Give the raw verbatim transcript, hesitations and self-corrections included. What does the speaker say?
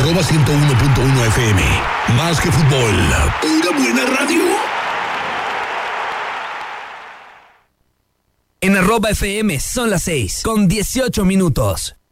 Arroba ciento uno punto uno F M. Más que fútbol, pura buena radio. En arroba F M son las seis con dieciocho minutos.